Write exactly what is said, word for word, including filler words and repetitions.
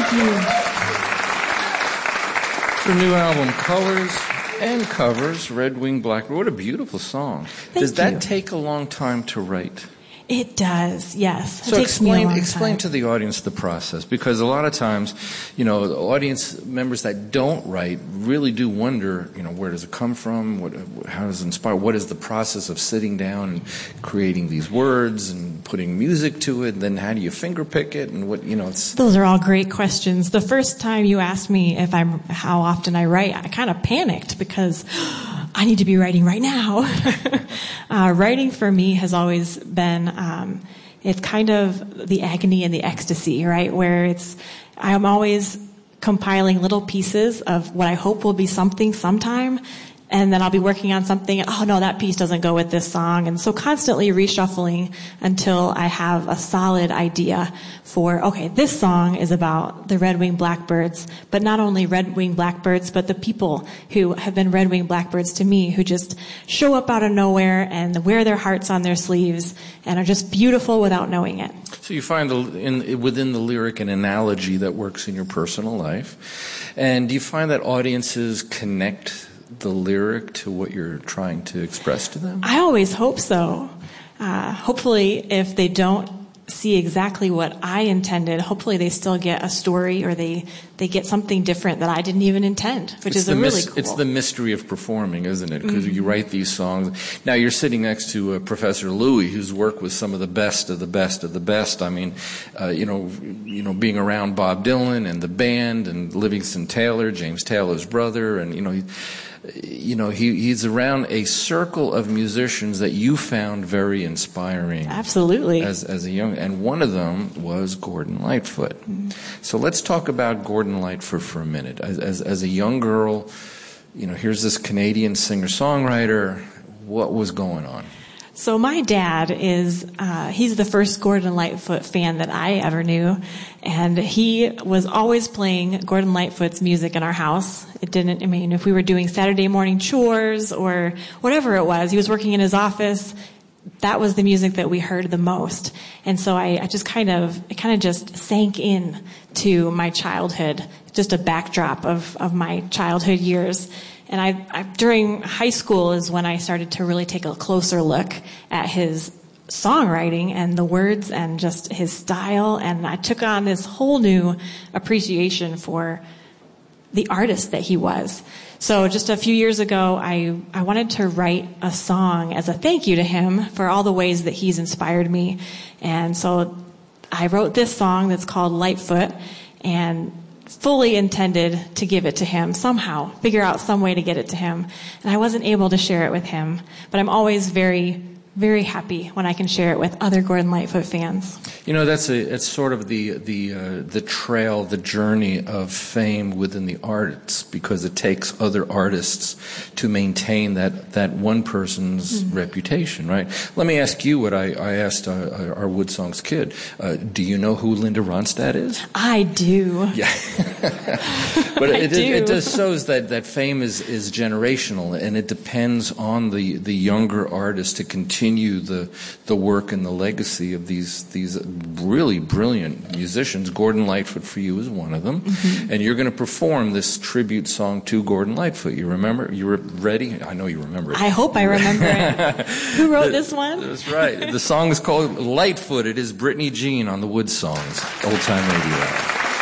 Thank you. Her new album, Colors and Covers, Red Wing Blackbird. What a beautiful song. Thank Does that you. take a long time to write? It does, yes. It So takes me a explain long explain time. to the audience the process, because a lot of times, you know, the audience members that don't write really do wonder, you know, where does it come from? What, how does it inspire? What is the process of sitting down and creating these words and putting music to it? And then how do you finger pick it? And what, you know, it's Those are all great questions. The first time you asked me if I'm how often I write, I kind of panicked because I need to be writing right now. uh, writing for me has always been, um, it's kind of the agony and the ecstasy, right? Where it's, I'm always compiling little pieces of what I hope will be something sometime. And then I'll be working on something. Oh no, that piece doesn't go with this song. And so constantly reshuffling until I have a solid idea for, okay, this song is about the red-winged blackbirds, but not only red-winged blackbirds, but the people who have been red-winged blackbirds to me, who just show up out of nowhere and wear their hearts on their sleeves and are just beautiful without knowing it. So you find the, in, within the lyric an analogy that works in your personal life. And do you find that audiences connect the lyric to what you're trying to express to them? I always hope so. Uh, hopefully, if they don't see exactly what I intended, hopefully they still get a story or they, they get something different that I didn't even intend, which it's is a really mis- cool. It's the mystery of performing, isn't it? Because mm-hmm. you write these songs. Now you're sitting next to uh, Professor Louis, who's worked with some of the best of the best of the best. I mean, uh, you know, you know, being around Bob Dylan and the band and Livingston Taylor, James Taylor's brother, and you know. He, You know, he, he's around a circle of musicians that you found very inspiring. Absolutely. As, as a young, and one of them was Gordon Lightfoot. Mm-hmm. So let's talk about Gordon Lightfoot for a minute. As, as, as a young girl, you know, here's this Canadian singer-songwriter. What was going on? So my dad is, uh, he's the first Gordon Lightfoot fan that I ever knew. And he was always playing Gordon Lightfoot's music in our house. It didn't, I mean, if we were doing Saturday morning chores or whatever it was, he was working in his office, that was the music that we heard the most. And so I, I just kind of, it kind of just sank in to my childhood, just a backdrop of, of my childhood years. And I, I, during high school is when I started to really take a closer look at his songwriting and the words and just his style. And I took on this whole new appreciation for the artist that he was. So just a few years ago, I, I wanted to write a song as a thank you to him for all the ways that he's inspired me. And so I wrote this song that's called Lightfoot, and fully intended to give it to him somehow, figure out some way to get it to him. And I wasn't able to share it with him, but I'm always very, very happy when I can share it with other Gordon Lightfoot fans. You know, that's a, it's sort of the the uh, the trail, the journey of fame within the arts, because it takes other artists to maintain that, that one person's mm-hmm. reputation, right? Let me ask you what I, I asked uh, our Wood Songs kid. Uh, do you know who Linda Ronstadt is? I do. Yeah. But I it, do. it, it just shows that, that fame is, is generational, and it depends on the, the younger artists to continue the the work and the legacy of these these really brilliant musicians. Gordon Lightfoot for you is one of them. Mm-hmm. And you're going to perform this tribute song to Gordon Lightfoot. You remember? You were ready? I know you remember it. I hope I remember it. Who wrote this one? That's right. The song is called Lightfoot. It is Brittany Jean on the Wood Songs, Old Time Radio.